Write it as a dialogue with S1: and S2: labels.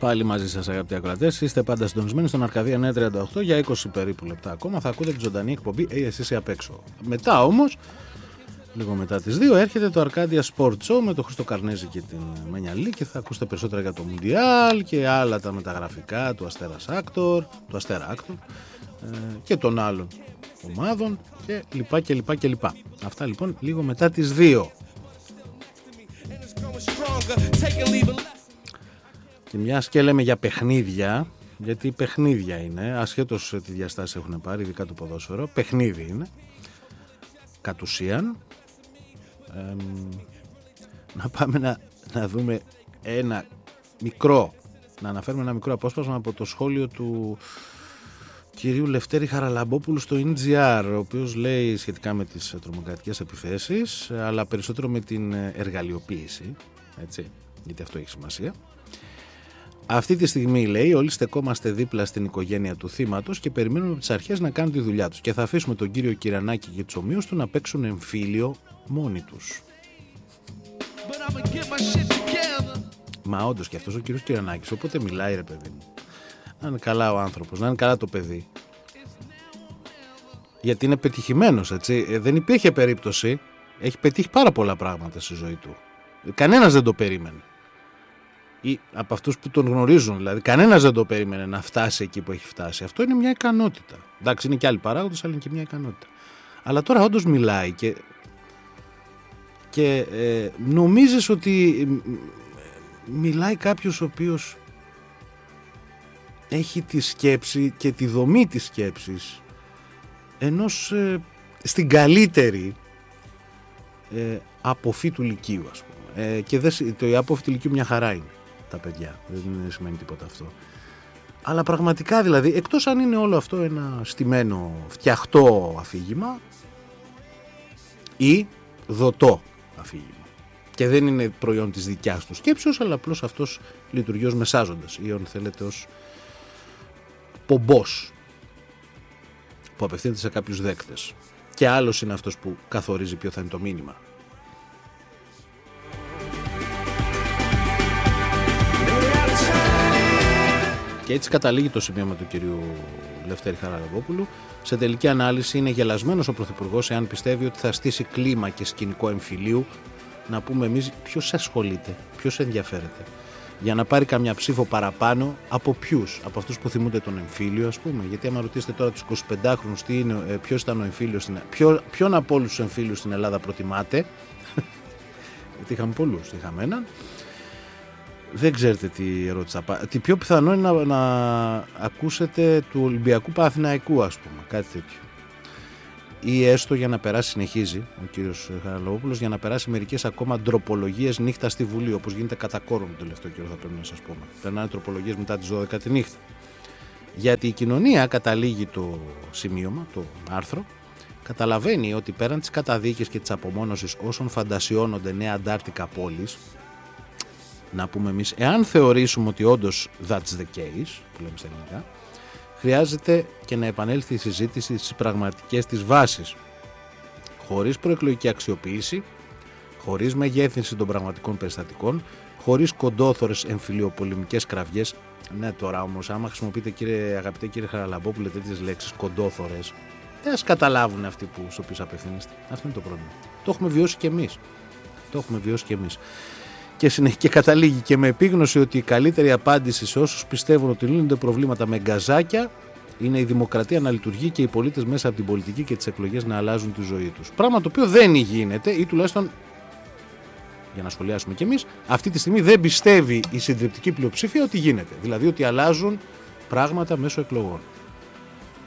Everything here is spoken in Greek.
S1: Πάλι μαζί σας, αγαπητοί ακροατές. Είστε πάντα συντονισμένοι στον Αρκαδία 938 για 20 περίπου λεπτά ακόμα. Θα ακούτε τη ζωντανή εκπομπή εσείς απ' έξω. Μετά όμως, λίγο μετά τις 2, έρχεται το Arcadia Sport Show με τον Χρήστο Καρνέζη και την Μενιαλή και θα ακούσετε περισσότερα για το Μουντιάλ και άλλα τα μεταγραφικά του Αστέρα Άκτορ και των άλλων ομάδων και λοιπά και λοιπά και λοιπά. Αυτά λοιπόν λίγο μετά τις 2. Και μιας και λέμε για παιχνίδια, γιατί παιχνίδια είναι, ασχέτως τι διαστάσεις έχουν πάρει, ειδικά το ποδόσφαιρο, παιχνίδι είναι, κατ' ουσίαν, να πάμε να δούμε να αναφέρουμε ένα μικρό απόσπασμα από το σχόλιο του κυρίου Λευτέρη Χαραλαμπόπουλου στο NGR, ο οποίος λέει σχετικά με τις τρομοκρατικές επιθέσεις, αλλά περισσότερο με την εργαλειοποίηση, έτσι, γιατί αυτό έχει σημασία. Αυτή τη στιγμή, λέει, όλοι στεκόμαστε δίπλα στην οικογένεια του θύματος και περιμένουμε από τις αρχές να κάνουν τη δουλειά τους και θα αφήσουμε τον κύριο Κυρανάκη και τους ομοίους του να παίξουν εμφύλιο μόνοι τους. Μα όντως και αυτός ο κύριος Κυρανάκης, όποτε μιλάει, ρε παιδί μου, να είναι καλά ο άνθρωπος, να είναι καλά το παιδί. Γιατί είναι πετυχημένος, έτσι. Δεν υπήρχε περίπτωση, έχει πετύχει πάρα πολλά πράγματα στη ζωή του. Κανένας δεν το περίμενε. Ή από αυτούς που τον γνωρίζουν, δηλαδή, κανένας δεν το περίμενε να φτάσει εκεί που έχει φτάσει. Αυτό είναι μια ικανότητα. Εντάξει, είναι και άλλοι παράγοντες, αλλά είναι και μια ικανότητα. Αλλά τώρα όντως μιλάει και νομίζεις ότι μιλάει κάποιος ο οποίος έχει τη σκέψη και τη δομή της σκέψης ενός στην καλύτερη αποφύ του λυκείου, ας πούμε. Και το αποφύ του λυκείου μια χαρά είναι τα παιδιά, δεν σημαίνει τίποτα αυτό. Αλλά πραγματικά, δηλαδή, εκτός αν είναι όλο αυτό ένα στημένο, φτιαχτό αφήγημα ή δοτό αφήγημα και δεν είναι προϊόν της δικιάς του σκέψεως, αλλά απλώς αυτός λειτουργεί ως μεσάζοντας ή, αν θέλετε, ως πομπός που απευθύνεται σε κάποιους δέκτες. Και άλλος είναι αυτός που καθορίζει ποιο θα είναι το μήνυμα. Και έτσι καταλήγει το σημείωμα του κυρίου Λευτέρη Χαραλαμπόπουλου. Σε τελική ανάλυση είναι γελασμένος ο Πρωθυπουργός εάν πιστεύει ότι θα στήσει κλίμα και σκηνικό εμφυλίου. Να πούμε εμείς ποιος ασχολείται, ποιος ενδιαφέρεται. Για να πάρει καμιά ψήφο παραπάνω από ποιους, από αυτούς που θυμούνται τον εμφύλιο, ας πούμε. Γιατί άμα ρωτήσετε τώρα τους 25χρονους ποιος ήταν ο εμφύλιος, ποιον από όλους τους εμφύλιους στην Ελλάδα προτιμάτε. Γιατί είχαμε πολλούς, είχαμε έναν. Δεν ξέρετε τι ερώτηση θα πάρει. Τι πιο πιθανό είναι να ακούσετε του Ολυμπιακού Παναθηναϊκού, ας πούμε, κάτι τέτοιο. Ή έστω για να περάσει, συνεχίζει ο κύριος Χαραλαμπόπουλος, για να περάσει μερικές ακόμα ντροπολογίες νύχτα στη Βουλή, όπως γίνεται κατά κόρον το τελευταίο καιρό, θα πρέπει να σας πούμε. Περνάνε τροπολογίες μετά τις 12 τη νύχτα. Γιατί η κοινωνία, καταλήγει το σημείωμα, το άρθρο, καταλαβαίνει ότι πέραν της καταδίκης και της απομόνωσης όσων φαντασιώνονται νέα αντάρτικα πόλης, να πούμε εμείς, εάν θεωρήσουμε ότι όντως that's the case, που λέμε στα ελληνικά, χρειάζεται και να επανέλθει η συζήτηση στις πραγματικές της βάσεις, χωρίς προεκλογική αξιοποίηση, χωρίς μεγέθυνση των πραγματικών περιστατικών, χωρίς κοντόθωρες εμφυλιοπολεμικές κραυγές. Ναι, τώρα όμως, άμα χρησιμοποιείτε, αγαπητέ κύριε Χαραλαμπόπουλε, τέτοιες λέξεις, κοντόθωρες, δεν ας καταλάβουν αυτοί στους οποίους απευθύνεστε. Αυτό είναι το πρόβλημα. Το έχουμε βιώσει και εμείς. Και καταλήγει και με επίγνωση ότι η καλύτερη απάντηση σε όσους πιστεύουν ότι λύνονται προβλήματα με γκαζάκια είναι η δημοκρατία να λειτουργεί και οι πολίτες μέσα από την πολιτική και τις εκλογές να αλλάζουν τη ζωή τους. Πράγμα το οποίο δεν γίνεται, ή τουλάχιστον, για να σχολιάσουμε κι εμείς, αυτή τη στιγμή δεν πιστεύει η συντριπτική πλειοψηφία ότι γίνεται. Δηλαδή ότι αλλάζουν πράγματα μέσω εκλογών.